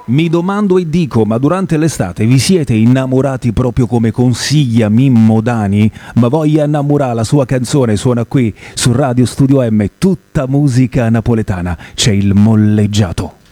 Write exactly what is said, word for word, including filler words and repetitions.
Mi domando e dico, ma durante l'estate vi siete innamorati proprio come consiglia Mimmo Dani? Ma voglia innamorare, la sua canzone suona qui su Radio Studio M, tutta musica napoletana, c'è il molleggiato.